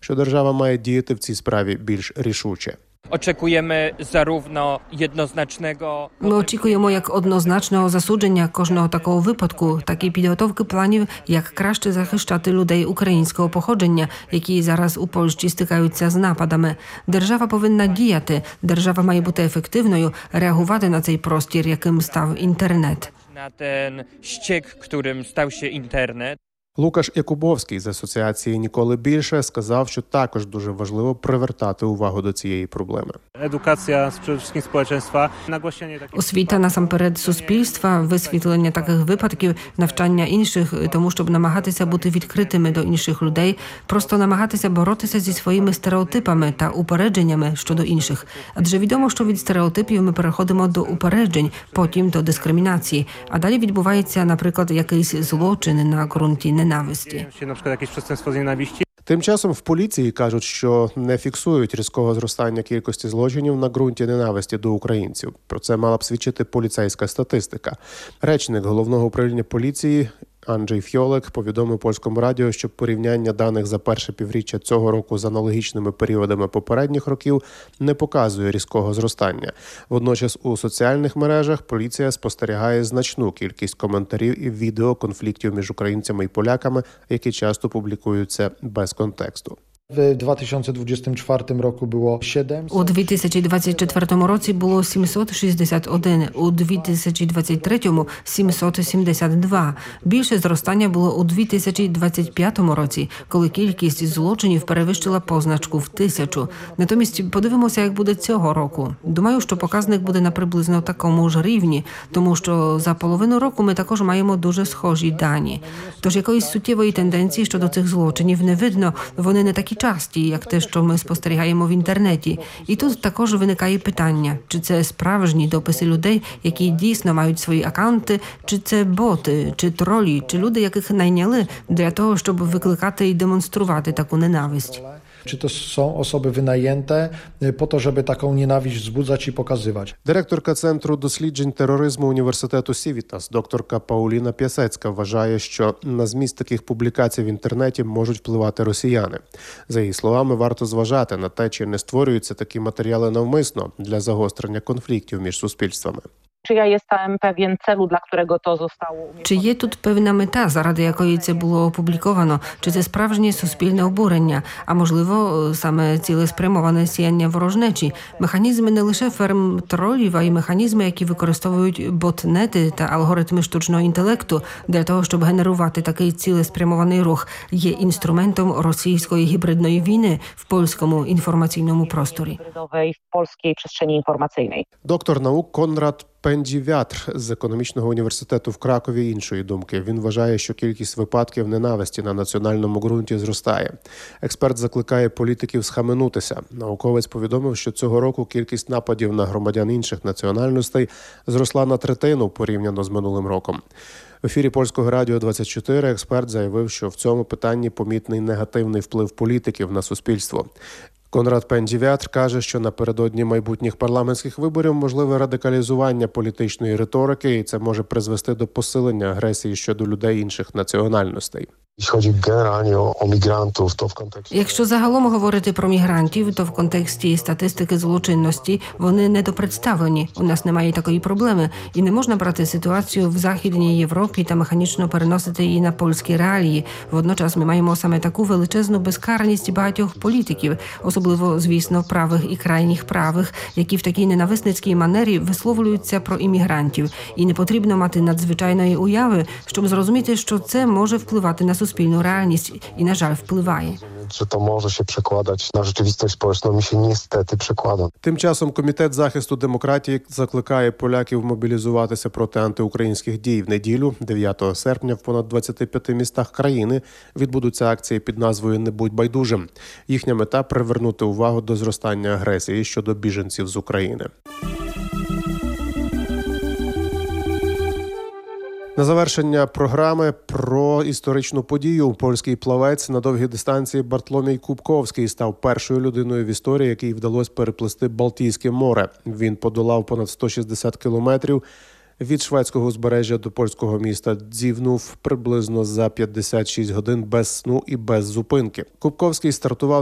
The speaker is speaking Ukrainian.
що держава має діяти в цій справі більш рішуче. Ми очікуємо як однозначного засудження кожного такого випадку, так і підготовки планів, як краще захищати людей українського походження, які зараз у Польщі стикаються з нападами. Держава повинна діяти, держава має бути ефективною, реагувати на цей простір, яким став інтернет. Na ten ściek, którym stał się internet. Лукаш Якубовський з асоціації «Ніколи більше» сказав, що також дуже важливо привертати увагу до цієї проблеми. Освіта насамперед суспільства, висвітлення таких випадків, навчання інших, тому щоб намагатися бути відкритими до інших людей, просто намагатися боротися зі своїми стереотипами та упередженнями щодо інших. Адже відомо, що від стереотипів ми переходимо до упереджень, потім до дискримінації, а далі відбувається, наприклад, якийсь злочин на ґрунті ненависті. Тим часом в поліції кажуть, що не фіксують різкого зростання кількості злочинів на ґрунті ненависті до українців. Про це мала б свідчити поліцейська статистика. Речник Головного управління поліції Анджей Фьолек повідомив Польському радіо, що порівняння даних за перше півріччя цього року з аналогічними періодами попередніх років не показує різкого зростання. Водночас у соціальних мережах поліція спостерігає значну кількість коментарів і відео конфліктів між українцями і поляками, які часто публікуються без контексту. В 2024 року було 700. У 2024 році було 761, у 2023 – 772. Більше зростання було у 2025 році, коли кількість злочинів перевищила позначку в 1000. Натомість подивимося, як буде цього року. Думаю, що показник буде на приблизно такому ж рівні, тому що за половину року ми також маємо дуже схожі дані. Тож якоїсь суттєвої тенденції щодо цих злочинів не видно, вони не такі часті, як те, що ми спостерігаємо в інтернеті. І тут також виникає питання, чи це справжні дописи людей, які дійсно мають свої акаунти, чи це боти, чи тролі, чи люди, яких найняли для того, щоб викликати і демонструвати таку ненависть. Czy to są osoby wynajęte po to, żeby taką nienawiść wzbudzać i pokazywać? Директорка Центру досліджень тероризму університету Сівітас, докторка Пауліна П'ясецька, вважає, що на зміст таких публікацій в інтернеті можуть впливати росіяни. За її словами, варто зважати на те, чи не створюються такі матеріали навмисно для загострення конфліктів між суспільствами. Czy ja jestem pewien celu, dla którego to zostało umieszczone? Чи є тут певна мета, заради якої це було опубліковано? Чи це справжнє суспільне обурення? А можливо, саме цілеспрямоване сіяння ворожнечі? Механізми не лише ферм тролів, а й механізми, які використовують ботнети та алгоритми штучного інтелекту для того, щоб генерувати такий цілеспрямований рух, є інструментом російської гібридної війни в польському інформаційному просторі. W polskiej przestrzeni informacyjnej. Доктор наук Конрад Пендзівятр з економічного університету в Кракові іншої думки. Він вважає, що кількість випадків ненависті на національному ґрунті зростає. Експерт закликає політиків схаменутися. Науковець повідомив, що цього року кількість нападів на громадян інших національностей зросла на третину порівняно з минулим роком. В ефірі Польського радіо 24 експерт заявив, що в цьому питанні помітний негативний вплив політиків на суспільство. Конрад Пендзівятр каже, що напередодні майбутніх парламентських виборів можливе радикалізування політичної риторики, і це може призвести до посилення агресії щодо людей інших національностей. Якщо загалом говорити про мігрантів, то в контексті статистики злочинності вони недопредставлені. У нас немає такої проблеми. І не можна брати ситуацію в Західній Європі та механічно переносити її на польські реалії. Водночас ми маємо саме таку величезну безкарність багатьох політиків, особливо, звісно, правих і крайніх правих, які в такій ненависницькій манері висловлюються про іммігрантів. І не потрібно мати надзвичайної уяви, щоб зрозуміти, що це може впливати на суспільну реальність і, на жаль, впливає. Czy to może się przekładać na rzeczywistość społeczną? Mi się niestety przekłada. Тим часом Комітет захисту демократії закликає поляків мобілізуватися проти антиукраїнських дій. В неділю, 9 серпня, в понад 25 містах країни відбудуться акції під назвою «Не будь байдужим». Їхня мета – привернути увагу до зростання агресії щодо біженців з України. На завершення програми про історичну подію. Польський плавець на довгій дистанції Бартломій Кубковський став першою людиною в історії, якій вдалося переплисти Балтійське море. Він подолав понад 160 кілометрів від шведського узбережжя до польського міста Дзівнув приблизно за 56 годин без сну і без зупинки. Кубковський стартував